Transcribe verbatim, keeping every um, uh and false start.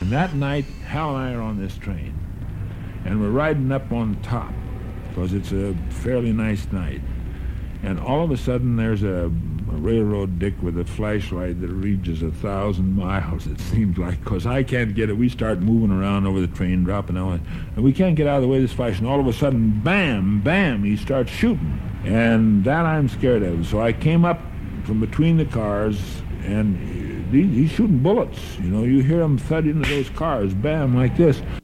And that night, Hal and I are on this train, and we're riding up on top, because it's a fairly nice night. And all of a sudden, there's a, a railroad dick with a flashlight that reaches a thousand miles, it seems like, because I can't get it. We start moving around over the train, dropping out, and we can't get out of the way of this flash. And all of a sudden, bam, bam, he starts shooting. And that I'm scared of. So I came up from between the cars, and he, he's shooting bullets. You know, you hear him thud into those cars, bam, like this.